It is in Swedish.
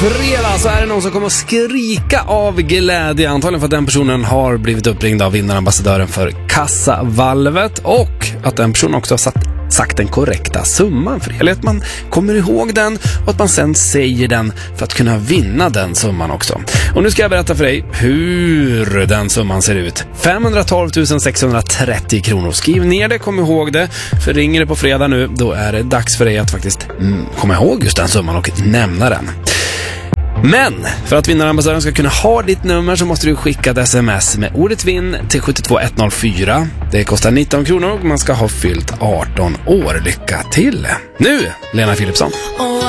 fredag så är det någon som kommer att skrika av glädje. Antagligen för att den personen har blivit uppringd av vinnarambassadören för kassavalvet och att den personen också har sagt den korrekta summan för det. Eller att man kommer ihåg den och att man sen säger den för att kunna vinna den summan också. Och nu ska jag berätta för dig hur den summan ser ut. 512 630 kronor. Skriv ner det, kom ihåg det. För ringer det på fredag nu, då är det dags för dig att faktiskt komma ihåg just den summan och nämna den. Men för att vinnarambassadören ska kunna ha ditt nummer så måste du skicka ett sms med ordet vinn till 72104. Det kostar 19 kronor och man ska ha fyllt 18 år. Lycka till! Nu, Lena Philipsson.